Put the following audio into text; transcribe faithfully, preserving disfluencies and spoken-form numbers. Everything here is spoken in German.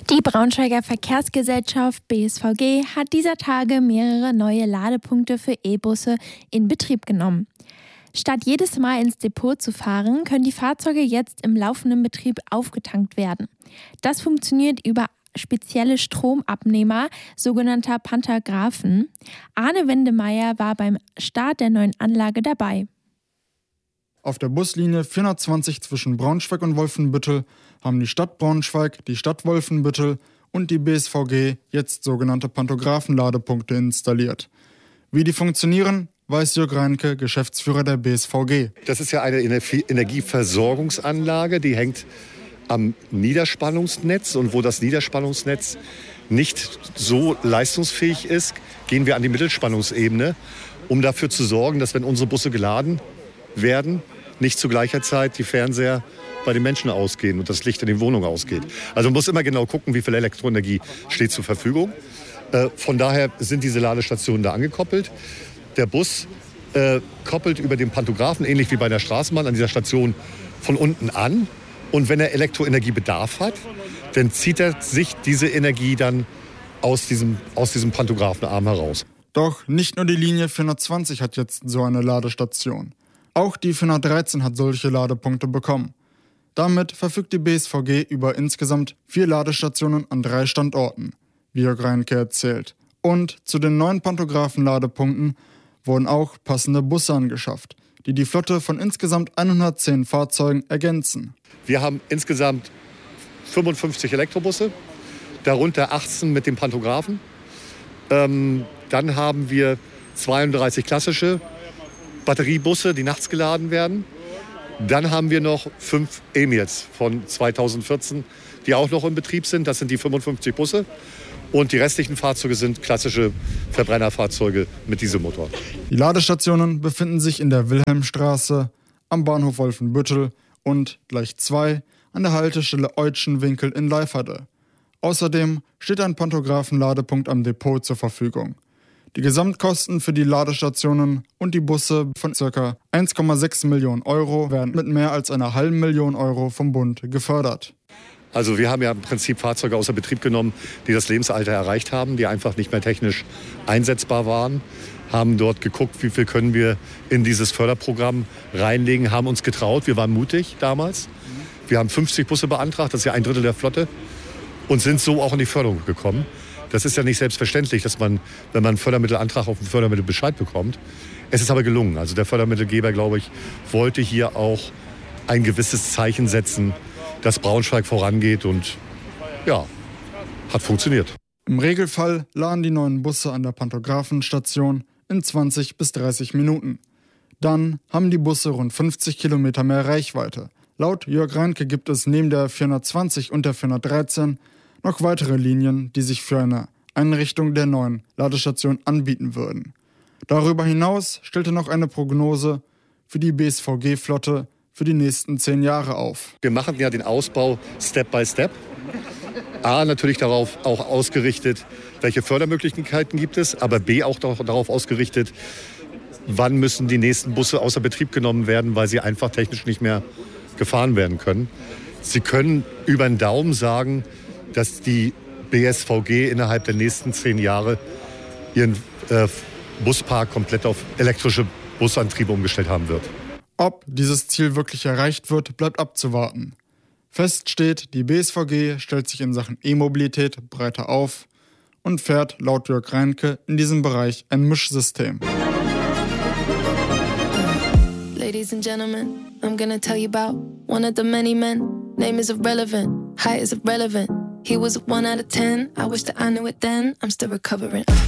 Die Braunschweiger Verkehrsgesellschaft B S V G hat dieser Tage mehrere neue Ladepunkte für E-Busse in Betrieb genommen. Statt jedes Mal ins Depot zu fahren, können die Fahrzeuge jetzt im laufenden Betrieb aufgetankt werden. Das funktioniert über spezielle Stromabnehmer, sogenannter Pantographen. Arne Wendemeyer war beim Start der neuen Anlage dabei. Auf der Buslinie vierhundertzwanzig zwischen Braunschweig und Wolfenbüttel haben die Stadt Braunschweig, die Stadt Wolfenbüttel und die B S V G jetzt sogenannte Pantographen-Ladepunkte installiert. Wie die funktionieren, weiß Jörg Reinke, Geschäftsführer der B S V G. Das ist ja eine Energieversorgungsanlage, die hängt am Niederspannungsnetz. Und wo das Niederspannungsnetz nicht so leistungsfähig ist, gehen wir an die Mittelspannungsebene, um dafür zu sorgen, dass, wenn unsere Busse geladen werden, nicht zu gleicher Zeit die Fernseher bei den Menschen ausgehen und das Licht in den Wohnungen ausgeht. Also man muss immer genau gucken, wie viel Elektroenergie steht zur Verfügung. Äh, von daher sind diese Ladestationen da angekoppelt. Der Bus äh, koppelt über den Pantographen, ähnlich wie bei der Straßenbahn, an dieser Station von unten an. Und wenn er Elektroenergiebedarf hat, dann zieht er sich diese Energie dann aus diesem, aus diesem Pantographenarm heraus. Doch nicht nur die Linie vierhundertzwanzig hat jetzt so eine Ladestation. Auch die vierhundertdreizehn hat solche Ladepunkte bekommen. Damit verfügt die B S V G über insgesamt vier Ladestationen an drei Standorten, wie Jörg Reinke erzählt. Und zu den neuen Pantographen-Ladepunkten wurden auch passende Busse angeschafft, die die Flotte von insgesamt hundertzehn Fahrzeugen ergänzen. Wir haben insgesamt fünfundfünfzig Elektrobusse, darunter achtzehn mit dem Pantographen. Ähm, dann haben wir zweiunddreißig klassische Batteriebusse, die nachts geladen werden. Dann haben wir noch fünf E M I Ls von zweitausendvierzehn, die auch noch in Betrieb sind. Das sind die fünfundfünfzig Busse. Und die restlichen Fahrzeuge sind klassische Verbrennerfahrzeuge mit Dieselmotor. Die Ladestationen befinden sich in der Wilhelmstraße, am Bahnhof Wolfenbüttel und gleich zwei an der Haltestelle Eutschenwinkel in Leiferde. Außerdem steht ein Pantographen-Ladepunkt am Depot zur Verfügung. Die Gesamtkosten für die Ladestationen und die Busse von ca. eins Komma sechs Millionen Euro werden mit mehr als einer halben Million Euro vom Bund gefördert. Also wir haben ja im Prinzip Fahrzeuge außer Betrieb genommen, die das Lebensalter erreicht haben, die einfach nicht mehr technisch einsetzbar waren, haben dort geguckt, wie viel können wir in dieses Förderprogramm reinlegen, haben uns getraut, wir waren mutig damals. Wir haben fünfzig Busse beantragt, das ist ja ein Drittel der Flotte, und sind so auch in die Förderung gekommen. Das ist ja nicht selbstverständlich, dass man, wenn man einen Fördermittelantrag auf einen Fördermittelbescheid bekommt. Es ist aber gelungen. Also der Fördermittelgeber, glaube ich, wollte hier auch ein gewisses Zeichen setzen, dass Braunschweig vorangeht, und ja, hat funktioniert. Im Regelfall laden die neuen Busse an der Pantographenstation in zwanzig bis dreißig Minuten. Dann haben die Busse rund fünfzig Kilometer mehr Reichweite. Laut Jörg Reinke gibt es neben der vierhundertzwanzig und der vierhundertdreizehn noch weitere Linien, die sich für eine Einrichtung der neuen Ladestation anbieten würden. Darüber hinaus stellte noch eine Prognose für die B S V G-Flotte für die nächsten zehn Jahre auf. Wir machen ja den Ausbau Step by Step. A, natürlich darauf auch ausgerichtet, welche Fördermöglichkeiten gibt es, aber B, auch darauf ausgerichtet, wann müssen die nächsten Busse außer Betrieb genommen werden, weil sie einfach technisch nicht mehr gefahren werden können. Sie können über den Daumen sagen, dass die B S V G innerhalb der nächsten zehn Jahre ihren äh, Buspark komplett auf elektrische Busantriebe umgestellt haben wird. Ob dieses Ziel wirklich erreicht wird, bleibt abzuwarten. Fest steht, die B S V G stellt sich in Sachen E-Mobilität breiter auf und fährt laut Jörg Reinke in diesem Bereich ein Mischsystem. Ladies and gentlemen, I'm gonna tell you about one of the many men. Name is irrelevant, height is irrelevant. He was a one out of ten. I wish that I knew it then. I'm still recovering.